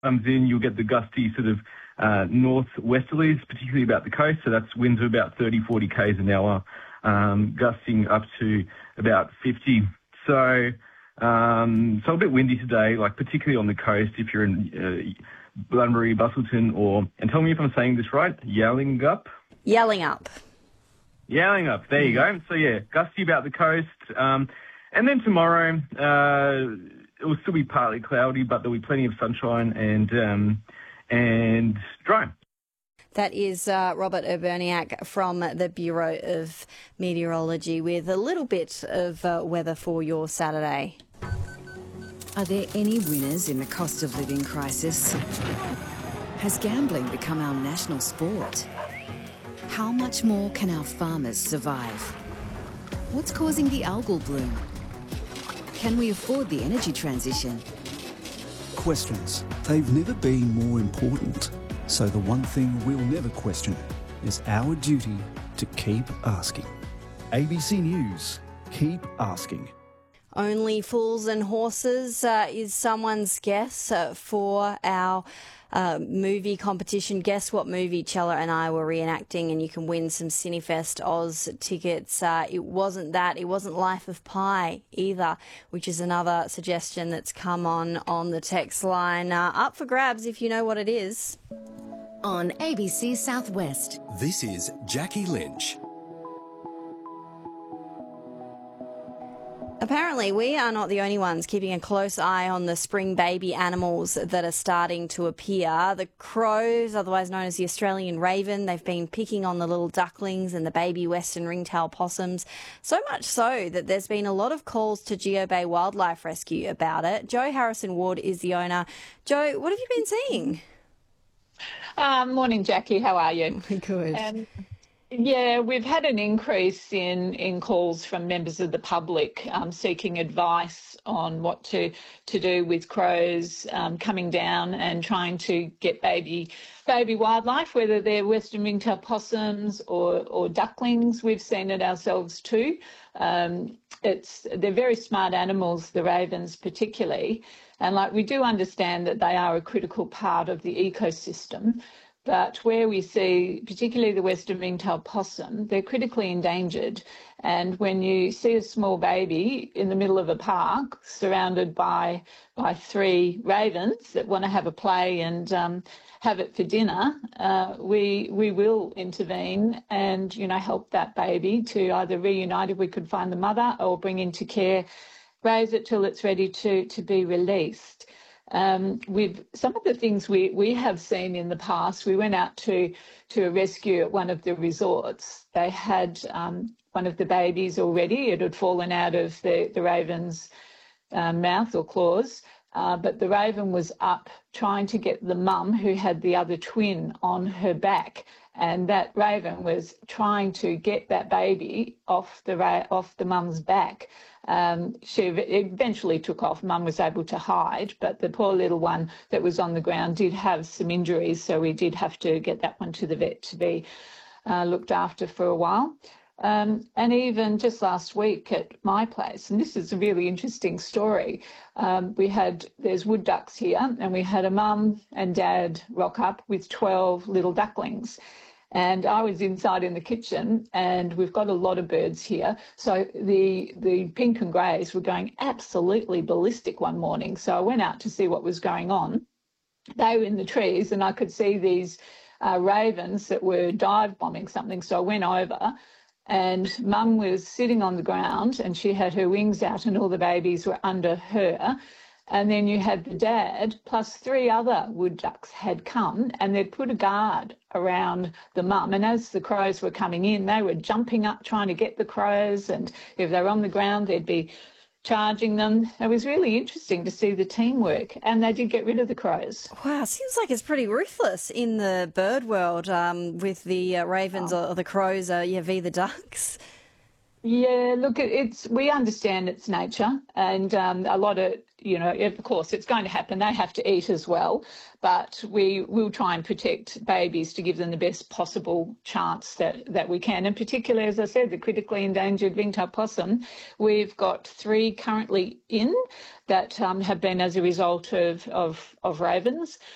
comes in, you'll get the gusty sort of northwesterlies, particularly about the coast. So that's winds of about 30, 40 k's an hour, gusting up to about 50. So a bit windy today, like particularly on the coast if you're in Bunbury, Busselton, and tell me if I'm saying this right, Yallingup? Yallingup. Yallingup, there you go. So yeah, gusty about the coast. And then tomorrow, it will still be partly cloudy, but there'll be plenty of sunshine and dry. That is Robert Urbaniak from the Bureau of Meteorology with a little bit of weather for your Saturday. Are there any winners in the cost of living crisis? Has gambling become our national sport? How much more can our farmers survive? What's causing the algal bloom? Can we afford the energy transition? Questions. They've never been more important. So the one thing we'll never question is our duty to keep asking. ABC News, keep asking. Only Fools and Horses is someone's guess for our movie competition. Guess what movie Chella and I were reenacting, and you can win some Cinefest Oz tickets. It wasn't that. It wasn't Life of Pi either, which is another suggestion that's come on the text line. Up for grabs if you know what it is. On ABC Southwest. This is Jackie Lynch. Apparently, we are not the only ones keeping a close eye on the spring baby animals that are starting to appear. The crows, otherwise known as the Australian raven, they've been picking on the little ducklings and the baby western ringtail possums, so much so that there's been a lot of calls to Geo Bay Wildlife Rescue about it. Jo Harrison Ward is the owner. Jo, what have you been seeing? Morning, Jackie. How are you? Good. Yeah, we've had an increase in calls from members of the public seeking advice on what to do with crows coming down and trying to get baby wildlife, whether they're western ringtail possums or ducklings. We've seen it ourselves too. They're very smart animals, the ravens particularly, and we do understand that they are a critical part of the ecosystem. But where we see, particularly the western ringtail possum, they're critically endangered. And when you see a small baby in the middle of a park surrounded by 3 ravens that want to have a play and have it for dinner, we will intervene and help that baby to either reunite if we could find the mother, or bring into care, raise it till it's ready to be released. With some of the things we have seen in the past, we went out to a rescue at one of the resorts. They had one of the babies already. It had fallen out of the raven's mouth or claws, but the raven was up trying to get the mum who had the other twin on her back, and that raven was trying to get that baby off the mum's back. She eventually took off. Mum was able to hide, but the poor little one that was on the ground did have some injuries, so we did have to get that one to the vet to be looked after for a while. And even just last week at my place, and this is a really interesting story, there's wood ducks here, and we had a mum and dad rock up with 12 little ducklings. And I was inside in the kitchen, and we've got a lot of birds here. So the pink and greys were going absolutely ballistic one morning. So I went out to see what was going on. They were in the trees, and I could see these ravens that were dive bombing something. So I went over, and Mum was sitting on the ground, and she had her wings out, and all the babies were under her. And then you had the dad plus 3 other wood ducks had come, and they'd put a guard around the mum. And as the crows were coming in, they were jumping up trying to get the crows. And if they were on the ground, they'd be charging them. It was really interesting to see the teamwork, and they did get rid of the crows. Wow, seems like it's pretty ruthless in the bird world with the ravens or the crows, v the ducks. Yeah, look, we understand its nature, and a lot of, of course, it's going to happen. They have to eat as well, but we will try and protect babies to give them the best possible chance that we can. And particularly, as I said, the critically endangered ringtail possum, we've got 3 currently in that have been as a result of ravens.